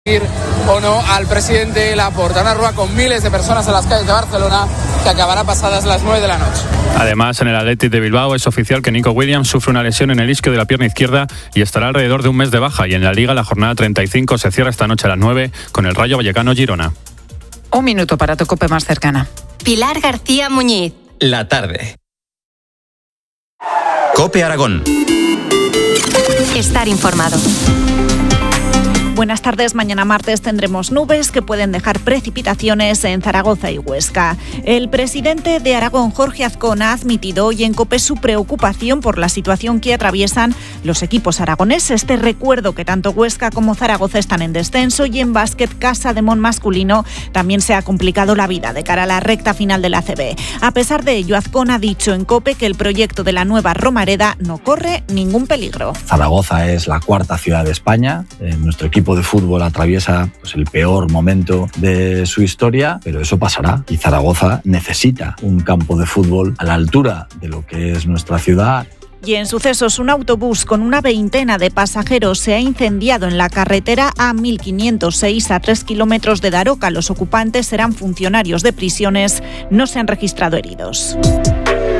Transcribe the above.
o no al presidente Laporta. Una rúa con miles de personas en las calles de Barcelona que acabará pasadas las 9 de la noche. Además, en el Athletic de Bilbao es oficial que Nico Williams sufre una lesión en el isquio de la pierna izquierda y estará alrededor de un mes de baja. Y en la Liga, la jornada 35 se cierra esta noche a las 9 con el Rayo Vallecano-Girona. Un minuto para tu COPE más cercana. Pilar García Muñiz. La tarde. COPE Aragón. Estar informado. Buenas tardes. Mañana martes tendremos nubes que pueden dejar precipitaciones en Zaragoza y Huesca. El presidente de Aragón, Jorge Azcón, ha admitido hoy en COPE su preocupación por la situación que atraviesan los equipos aragoneses. Te recuerdo que tanto Huesca como Zaragoza están en descenso y en básquet Casa de Mon masculino también se ha complicado la vida de cara a la recta final de la ACB. A pesar de ello, Azcón ha dicho en COPE que el proyecto de la nueva Romareda no corre ningún peligro. Zaragoza es la cuarta ciudad de España. Nuestro equipo de fútbol atraviesa el peor momento de su historia, pero eso pasará y Zaragoza necesita un campo de fútbol a la altura de lo que es nuestra ciudad. Y en sucesos, un autobús con una veintena de pasajeros se ha incendiado en la carretera A1506 a 3 kilómetros de Daroca. Los ocupantes eran funcionarios de prisiones, no se han registrado heridos.